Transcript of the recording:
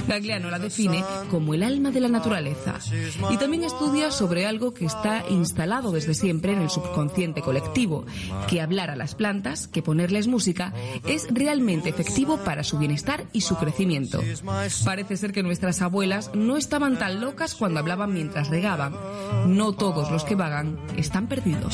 Gagliano la define como el alma de la naturaleza. Y también estudia sobre algo que está instalado desde siempre en el subconsciente colectivo, que hablar a las plantas, que ponerles música, es realmente efectivo para su bienestar y su crecimiento. Parece ser que nuestras abuelas no estaban tan locas cuando hablaban mientras regaban. No todos los que vagan están perdidos.